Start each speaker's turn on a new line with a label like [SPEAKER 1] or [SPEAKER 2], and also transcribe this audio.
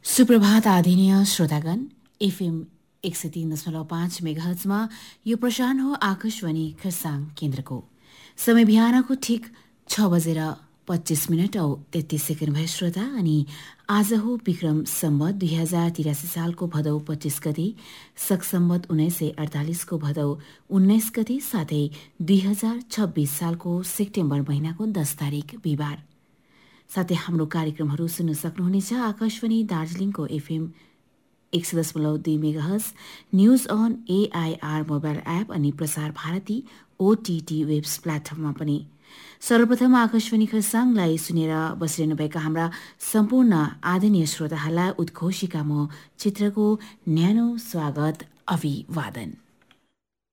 [SPEAKER 1] सुप्रभात आदरणीय श्रोतागण। एफएम 103.5 मेगाहर्जमा यो प्रसारण हो आकाशवाणी खरसाङ केन्द्रको। समय बिहानको ठिक 6:25 औ 33 सेकेन्ड भयो श्रोता। अनि आज हो विक्रम सम्वत 2083 सालको भदौ 25 गते, शक सम्वत 1948 को भदौ 19 गते, साथै 2026 सालको सेप्टेम्बर महिनाको 10 तारिक बिहिबार। साथै हाम्रो कार्यक्रमहरू सुन्न सक्नुहुनेछ आकाशवाणी दार्जिलिङको FM 100.2 megahertz, news on AIR mobile app अनि प्रसार भारती ओटीटी वेब्स प्लेटफर्ममा पनि। सर्वप्रथम आकाशवाणी खरसाङलाई सुनेर बसिरहनुभएका हाम्रा सम्पूर्ण आदरणीय श्रोताहरूलाई उद्घोषिका म चित्रको न्यानो स्वागत, अभिवादन।